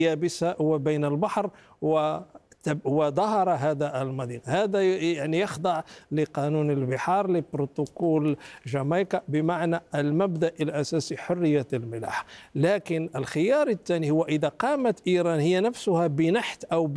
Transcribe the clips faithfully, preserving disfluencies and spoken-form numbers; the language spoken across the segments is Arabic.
اليابسة وبين البحر، و وظهر هذا المضيق. هذا يعني يخضع لقانون البحار، لبروتوكول جامايكا، بمعنى المبدأ الأساسي حرية الملاحة. لكن الخيار الثاني هو إذا قامت إيران هي نفسها بنحت أو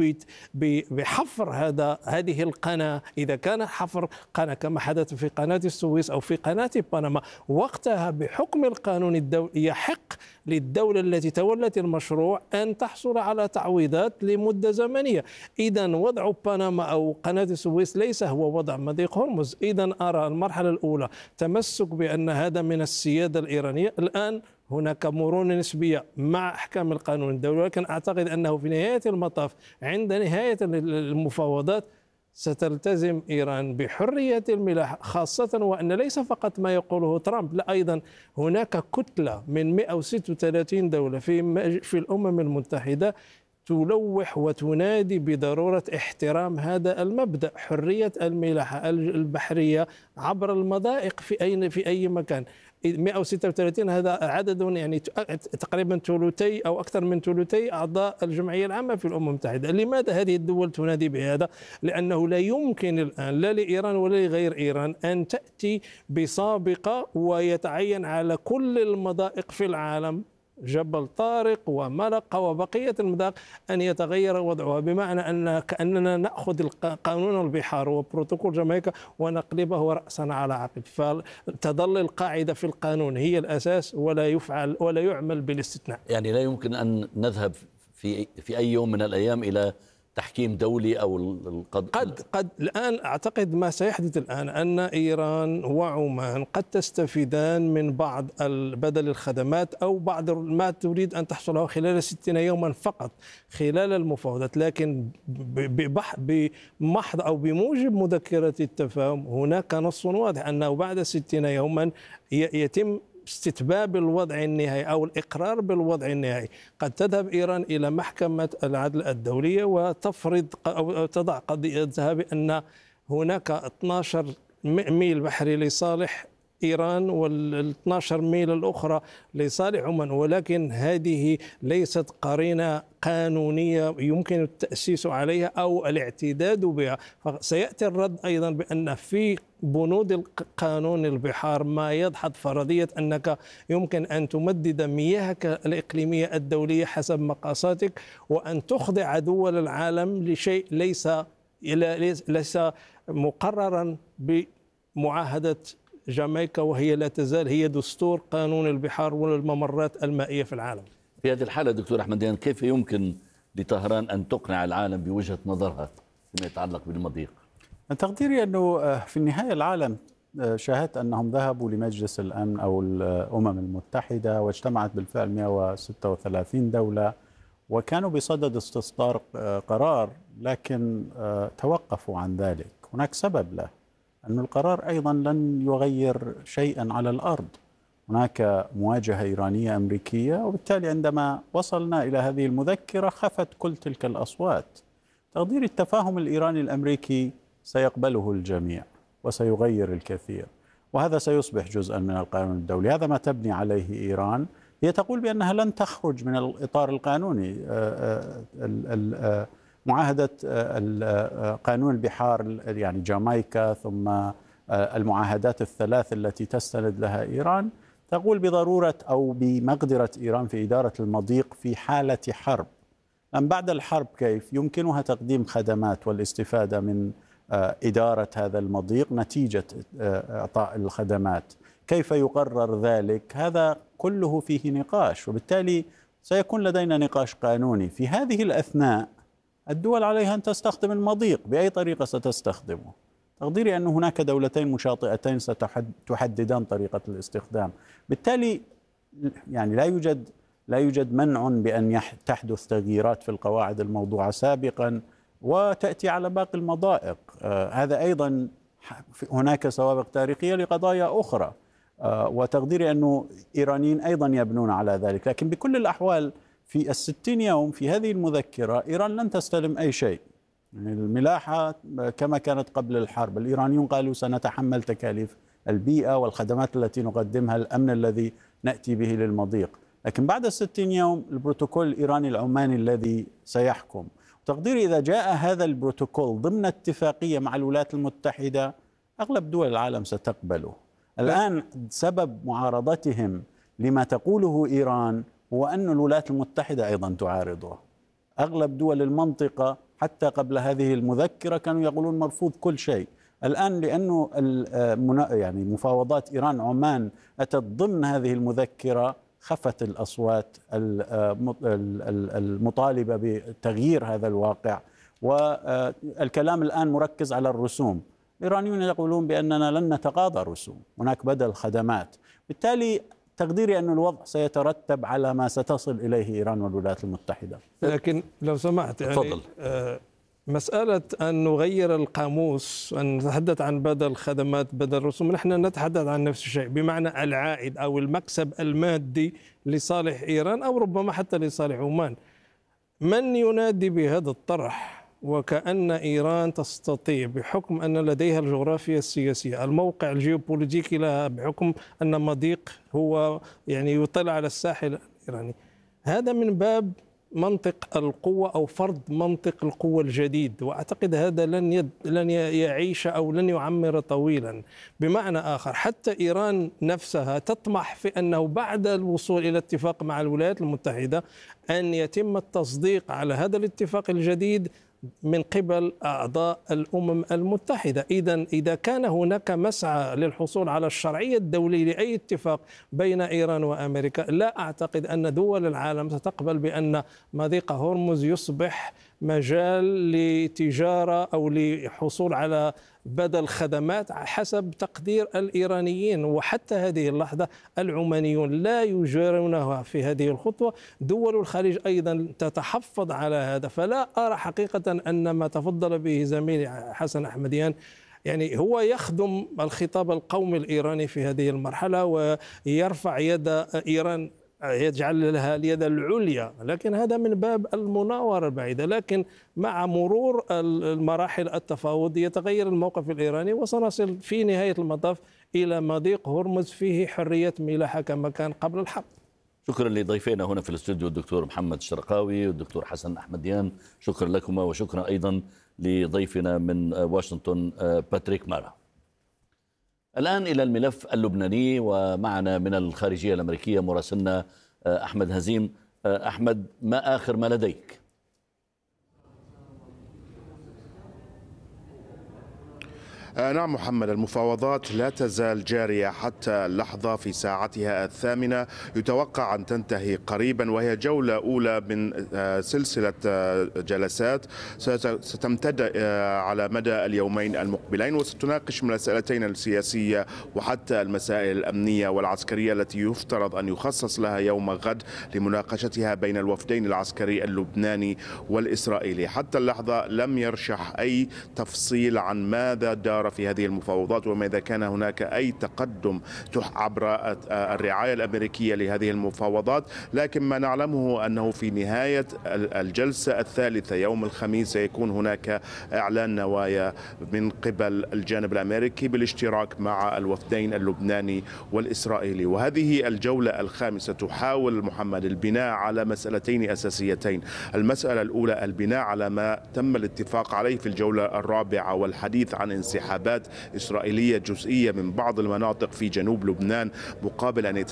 بحفر هذا هذه القناة، إذا كان حفر قناة كما حدث في قناة السويس أو في قناة بنما، وقتها بحكم القانون الدولي يحق للدولة التي تولت المشروع أن تحصل على تعويضات لمدة زمنية. إذا وضع بنما أو قناة السويس ليس هو وضع مضيق هرمز. إذا أرى المرحلة الأولى تمسك بأن هذا من السيادة الإيرانية. الآن هناك مرونة نسبية مع أحكام القانون الدولي، ولكن أعتقد أنه في نهاية المطاف عند نهاية المفاوضات ستلتزم إيران بحرية الملاحة، خاصة وأن ليس فقط ما يقوله ترامب، لا، أيضا هناك كتلة من مئة وستة وثلاثين دولة في في الأمم المتحدة تلوح وتنادي بضرورة احترام هذا المبدأ، حرية الملاحة البحرية عبر المضائق في أي في أي مكان. مئة وستة وثلاثين هذا عدد يعني تقريبا ثلثي أو أكثر من ثلثي أعضاء الجمعية العامة في الأمم المتحدة. لماذا هذه الدول تنادي بهذا؟ لأنه لا يمكن الآن لا لإيران ولا لغير إيران أن تأتي بسابقة ويتعين على كل المضائق في العالم، جبل طارق وملقا وبقية المضائق، أن يتغير وضعها، بمعنى أن كأننا نأخذ قانون البحار وبروتوكول جامايكا ونقلبه رأسا على عقب. فتظل القاعدة في القانون هي الأساس، ولا يفعل ولا يعمل بالاستثناء. يعني لا يمكن أن نذهب في في أي يوم من الأيام إلى تحكيم دولي أو القد... قد قد الآن أعتقد ما سيحدث الآن أن إيران وعمان قد تستفيدان من بعض بدل الخدمات أو بعض ما تريد أن تحصله خلال ستين يوما فقط خلال المفاوضات، لكن بمحض أو بموجب مذكرة التفاهم هناك نص واضح أنه بعد ستين يوما يتم استتباب الوضع النهائي أو الإقرار بالوضع النهائي. قد تذهب إيران إلى محكمة العدل الدولية وتفرض أو تضع قضيتها بأن هناك اثني عشر ميل بحري لصالح إيران وال اثني عشر ميل الأخرى لصالح عمان، ولكن هذه ليست قرينة قانونية يمكن التأسيس عليها أو الاعتداد بها. فسيأتي الرد أيضا بأن في بنود قانون البحار ما يدحض فرضية أنك يمكن أن تمدد مياهك الإقليمية الدولية حسب مقاساتك، وأن تخضع دول العالم لشيء ليس ليس مقررا بمعاهدة جامايكا، وهي لا تزال هي دستور قانون البحار والممرات المائية في العالم. في هذه الحالة دكتور أحمديان، كيف يمكن لطهران أن تقنع العالم بوجهة نظرها فيما يتعلق بالمضيق؟ تقديري أنه في النهاية العالم شاهدت أنهم ذهبوا لمجلس الأمن أو الأمم المتحدة واجتمعت بالفعل مئة وستة وثلاثين دولة وكانوا بصدد استصدار قرار، لكن توقفوا عن ذلك. هناك سبب له، أن القرار أيضا لن يغير شيئا على الأرض. هناك مواجهة إيرانية أمريكية، وبالتالي عندما وصلنا إلى هذه المذكرة خفت كل تلك الأصوات. تقدير التفاهم الإيراني الأمريكي سيقبله الجميع وسيغير الكثير، وهذا سيصبح جزءا من القانون الدولي. هذا ما تبني عليه إيران. هي تقول بأنها لن تخرج من الإطار القانوني. معاهدة قانون البحار يعني جامايكا ثم المعاهدات الثلاث التي تستند لها إيران تقول بضرورة أو بمقدرة إيران في إدارة المضيق في حالة حرب. أم بعد الحرب كيف يمكنها تقديم خدمات والاستفادة من إدارة هذا المضيق نتيجة إعطاء الخدمات؟ كيف يقرر ذلك؟ هذا كله فيه نقاش، وبالتالي سيكون لدينا نقاش قانوني. في هذه الأثناء الدول عليها أن تستخدم المضيق بأي طريقة ستستخدمه. تقديري أن هناك دولتين مشاطئتين ستحددان طريقة الاستخدام. بالتالي يعني لا يوجد لا يوجد منع بأن تحدث تغييرات في القواعد الموضوعة سابقا وتأتي على باقي المضائق. آه هذا أيضا هناك سوابق تاريخية لقضايا أخرى، آه وتقديري أنه إيرانيين أيضا يبنون على ذلك. لكن بكل الأحوال في الستين يوم في هذه المذكرة إيران لن تستلم أي شيء. يعني الملاحة كما كانت قبل الحرب. الإيرانيون قالوا سنتحمل تكاليف البيئة والخدمات التي نقدمها، الأمن الذي نأتي به للمضيق. لكن بعد الستين يوم البروتوكول الإيراني العماني الذي سيحكم. تقديري إذا جاء هذا البروتوكول ضمن اتفاقية مع الولايات المتحدة أغلب دول العالم ستقبله. الآن سبب معارضتهم لما تقوله إيران هو أن الولايات المتحدة أيضا تعارضه. أغلب دول المنطقة حتى قبل هذه المذكرة كانوا يقولون مرفوض كل شيء. الآن لأنه يعني مفاوضات إيران عمان أتت ضمن هذه المذكرة خفت الأصوات المطالبة بتغيير هذا الواقع، والكلام الآن مركز على الرسوم. الإيرانيون يقولون بأننا لن نتقاضى رسوم، هناك بدل خدمات. بالتالي تقديري أن الوضع سيترتب على ما ستصل إليه إيران والولايات المتحدة. لكن لو سمحت يعني تفضل. مسألة أن نغير القاموس، أن نتحدث عن بدل خدمات بدل رسوم، نحن نتحدث عن نفس الشيء، بمعنى العائد أو المكسب المادي لصالح إيران أو ربما حتى لصالح عمان. من ينادي بهذا الطرح وكأن إيران تستطيع بحكم أن لديها الجغرافيا السياسية، الموقع الجيوبوليتيكي لها، بحكم أن مضيق هو يعني يطلع على الساحل الإيراني، هذا من باب منطق القوة أو فرض منطق القوة الجديد، وأعتقد هذا لن يد لن يعيش أو لن يعمر طويلا. بمعنى آخر حتى إيران نفسها تطمح في أنه بعد الوصول إلى اتفاق مع الولايات المتحدة أن يتم التصديق على هذا الاتفاق الجديد من قبل أعضاء الأمم المتحدة. إذن إذا كان هناك مسعى للحصول على الشرعية الدولية لأي اتفاق بين إيران وأمريكا، لا أعتقد أن دول العالم ستقبل بأن مضيق هرمز يصبح مجال لتجارة أو لحصول على بدل خدمات حسب تقدير الإيرانيين. وحتى هذه اللحظة العمانيون لا يجارونها في هذه الخطوة، دول الخليج أيضا تتحفظ على هذا. فلا أرى حقيقة أن ما تفضل به زميلي حسن أحمديان يعني هو يخدم الخطاب القومي الإيراني في هذه المرحلة ويرفع يد إيران، يجعل لها اليد العليا، لكن هذا من باب المناورة البعيدة. لكن مع مرور المراحل التفاوض يتغير الموقف الإيراني وسنصل في نهاية المطاف إلى مضيق هرمز فيه حرية ملاحة كما كان قبل الحرب. شكرا لضيفينا هنا في الاستوديو الدكتور محمد الشرقاوي والدكتور حسن أحمديان، شكرا لكما، وشكرا أيضا لضيفنا من واشنطن باتريك مارا. الآن إلى الملف اللبناني، ومعنا من الخارجية الأمريكية مراسلنا أحمد هزيم. أحمد، ما آخر ما لديك؟ نعم محمد، المفاوضات لا تزال جارية حتى اللحظة في ساعتها الثامنة، يتوقع أن تنتهي قريبا، وهي جولة أولى من سلسلة جلسات ستمتد على مدى اليومين المقبلين، وستناقش المسألتين السياسية وحتى المسائل الأمنية والعسكرية التي يفترض أن يخصص لها يوم غد لمناقشتها بين الوفدين العسكري اللبناني والإسرائيلي. حتى اللحظة لم يرشح أي تفصيل عن ماذا دار في هذه المفاوضات وماذا كان هناك أي تقدم عبر الرعاية الأمريكية لهذه المفاوضات. لكن ما نعلمه أنه في نهاية الجلسة الثالثة يوم الخميس سيكون هناك إعلان نوايا من قبل الجانب الأمريكي بالاشتراك مع الوفدين اللبناني والإسرائيلي. وهذه الجولة الخامسة تحاول محمد البناء على مسألتين أساسيتين. المسألة الأولى البناء على ما تم الاتفاق عليه في الجولة الرابعة والحديث عن انسحاب انسحابات إسرائيلية جزئية من بعض المناطق في جنوب لبنان مقابل أن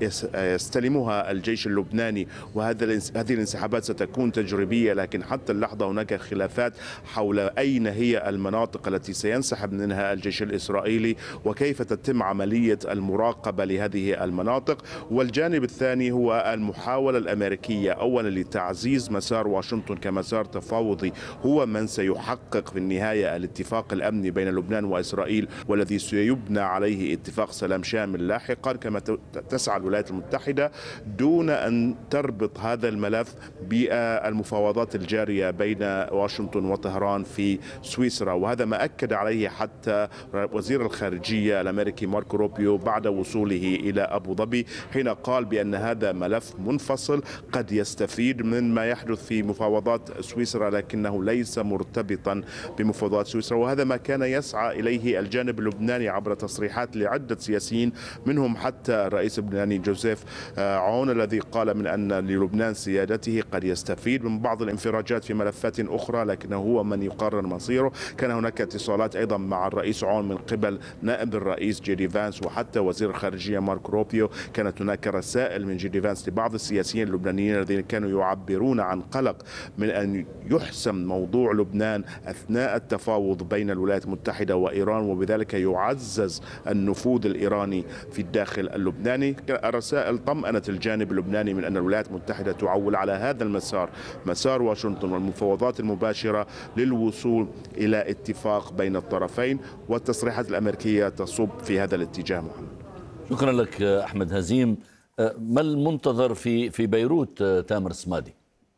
يستلمها الجيش اللبناني، وهذا هذه الانسحابات ستكون تجريبية. لكن حتى اللحظة هناك خلافات حول أين هي المناطق التي سينسحب منها الجيش الإسرائيلي وكيف تتم عملية المراقبة لهذه المناطق. والجانب الثاني هو المحاولة الأمريكية أولا لتعزيز مسار واشنطن كمسار تفاوضي هو من سيحقق في النهاية الاتفاق الأمني بين لبنان وإسرائيل، والذي سيبنى عليه اتفاق سلام شامل لاحقا كما تسعى الولايات المتحدة، دون أن تربط هذا الملف بالمفاوضات الجارية بين واشنطن وطهران في سويسرا. وهذا ما أكد عليه حتى وزير الخارجية الأمريكي ماركو روبيو بعد وصوله إلى أبو ظبي، حين قال بأن هذا ملف منفصل قد يستفيد من ما يحدث في مفاوضات سويسرا لكنه ليس مرتبطا بمفاوضات سويسرا. وهذا ما كان يسعى يسعى إليه الجانب اللبناني عبر تصريحات لعدة سياسيين، منهم حتى الرئيس اللبناني جوزيف عون الذي قال من أن للبنان سيادته، قد يستفيد من بعض الانفراجات في ملفات أخرى لكنه هو من يقرر مصيره. كان هناك اتصالات أيضا مع الرئيس عون من قبل نائب الرئيس جي دي فانس وحتى وزير الخارجية مارك روبيو. كانت هناك رسائل من جي دي فانس لبعض السياسيين اللبنانيين الذين كانوا يعبرون عن قلق من أن يحسم موضوع لبنان أثناء التفاوض بين الولايات المتحدة وإيران، وبذلك يعزز النفوذ الإيراني في الداخل اللبناني. الرسائل طمأنت الجانب اللبناني من أن الولايات المتحدة تعول على هذا المسار، مسار واشنطن والمفاوضات المباشرة للوصول إلى اتفاق بين الطرفين، والتصريحات الأمريكية تصب في هذا الاتجاه. محمد، شكرا لك أحمد هزيم. ما المنتظر في في بيروت تامر السمادي؟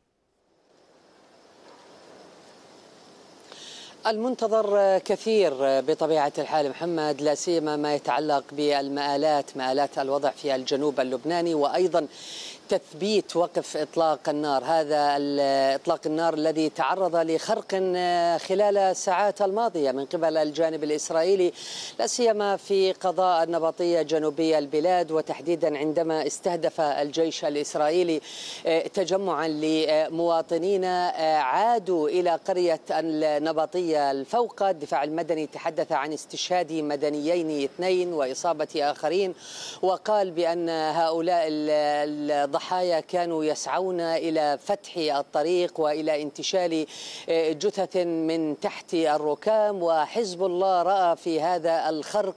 المنتظر كثير بطبيعة الحال محمد، لا سيما ما يتعلق بالمآلات، مآلات الوضع في الجنوب اللبناني، وأيضا تثبيت وقف إطلاق النار. هذا إطلاق النار الذي تعرض لخرق خلال الساعات الماضية من قبل الجانب الإسرائيلي، لا سيما في قضاء النبطية جنوبي البلاد، وتحديدا عندما استهدف الجيش الإسرائيلي تجمعا لمواطنين عادوا إلى قرية النبطية الفوقة. الدفاع المدني تحدث عن استشهاد مدنيين اثنين وإصابة آخرين، وقال بأن هؤلاء الضحايا كانوا يسعون إلى فتح الطريق وإلى انتشال جثث من تحت الركام. وحزب الله رأى في هذا الخرق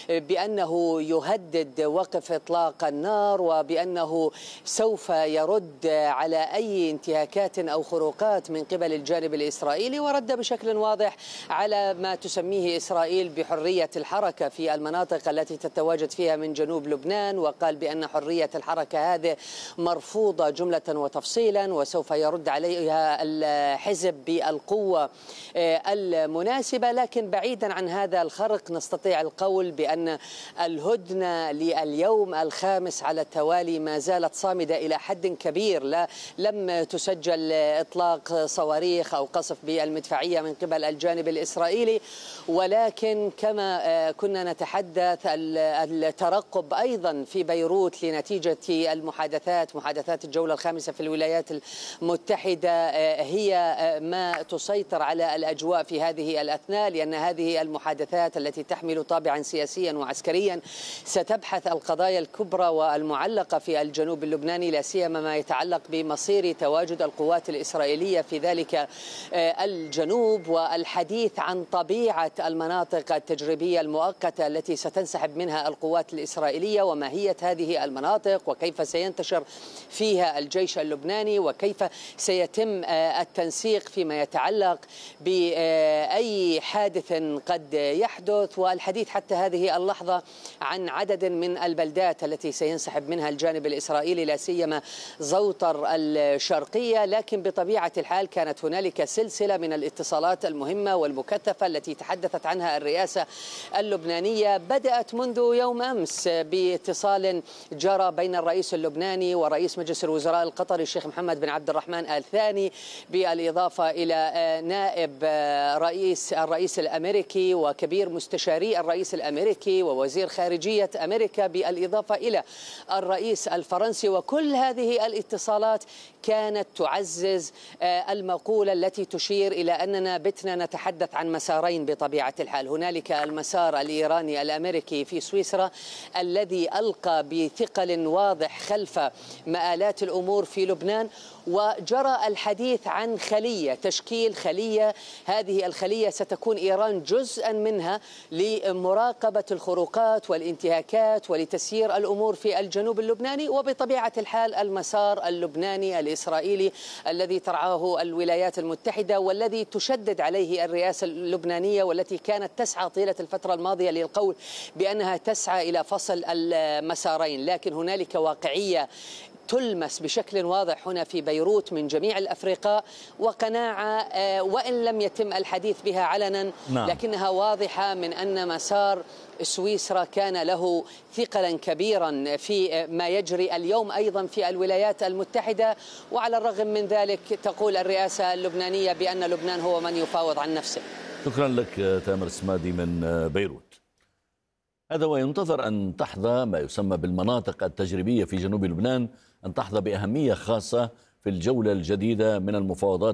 بأنه يهدد وقف إطلاق النار، وبأنه سوف يرد على أي انتهاكات أو خروقات من قبل الجانب الإسرائيلي، ورد بشكل واضح على ما تسميه إسرائيل بحرية الحركة في المناطق التي تتواجد فيها من جنوب لبنان، وقال بأن حرية الحركة هذه مرفوضة جملة وتفصيلا، وسوف يرد عليها الحزب بالقوة المناسبة. لكن بعيدا عن هذا الخرق نستطيع القول بأن الهدنة لليوم الخامس على التوالي ما زالت صامدة إلى حد كبير. لا لم تسجل إطلاق صواريخ أو قصف بالمدفعية من قبل الجانب الإسرائيلي، ولكن كما كنا نتحدث الترقب أيضا في بيروت لنتيجة المحادثات، محادثات الجولة الخامسة في الولايات المتحدة، هي ما تسيطر على الأجواء في هذه الأثناء، لأن هذه المحادثات التي تحمل طابعا سياسيا وعسكريا ستبحث القضايا الكبرى والمعلقة في الجنوب اللبناني، لا سيما ما يتعلق بمصير تواجد القوات الإسرائيلية في ذلك الجنوب، والحديث عن طبيعة المناطق التجريبية المؤقتة التي ستنسحب منها القوات الإسرائيلية، وماهية هذه المناطق، وكيف سينتشر فيها الجيش اللبناني، وكيف سيتم التنسيق فيما يتعلق بأي حادث قد يحدث، والحديث حتى هذه اللحظة عن عدد من البلدات التي سينسحب منها الجانب الإسرائيلي، لا سيما زوطر الشرقية. لكن بطبيعة الحال كانت هنالك سلسلة من الاتصالات المهمة والمكثفة التي تحدثت عنها الرئاسة اللبنانية، بدأت منذ يوم أمس باتصال جرى بين الرئيس اللبناني ورئيس مجلس الوزراء القطري الشيخ محمد بن عبد الرحمن آل ثاني، بالإضافة إلى نائب رئيس الرئيس الأمريكي وكبير مستشاري الرئيس الأمريكي ووزير خارجية أمريكا، بالإضافة إلى الرئيس الفرنسي. وكل هذه الاتصالات كانت تعزز المقولة التي تشير إلى أننا بتنا نتحدث عن مسارين بطبيعة الحال. هنالك المسار الإيراني الأمريكي في سويسرا الذي ألقى بثقل واضح خلف مآلات الأمور في لبنان، وجرى الحديث عن خلية، تشكيل خلية، هذه الخلية ستكون إيران جزءا منها لمراقبة الخروقات والانتهاكات ولتسيير الأمور في الجنوب اللبناني. وبطبيعة الحال المسار اللبناني الإسرائيلي الذي ترعاه الولايات المتحدة والذي تشدد عليه الرئاسة اللبنانية، والتي كانت تسعى طيلة الفترة الماضية للقول بأنها تسعى إلى فصل المسارين. لكن هنالك واقعية تلمس بشكل واضح هنا في بيروت من جميع الأفرقاء، وقناعة وإن لم يتم الحديث بها علنا نعم. لكنها واضحة من أن مسار سويسرا كان له ثقلا كبيرا في ما يجري اليوم أيضا في الولايات المتحدة. وعلى الرغم من ذلك تقول الرئاسة اللبنانية بأن لبنان هو من يفاوض عن نفسه. شكرا لك تامر السمادي من بيروت. هذا وينتظر أن تحظى ما يسمى بالمناطق التجريبية في جنوب لبنان أن تحظى بأهمية خاصة في الجولة الجديدة من المفاوضات